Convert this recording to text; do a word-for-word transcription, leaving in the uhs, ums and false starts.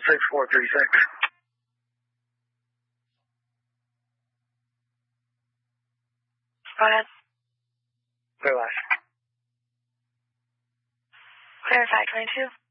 six four three six. Go ahead. Clear last. Clear five twenty-two.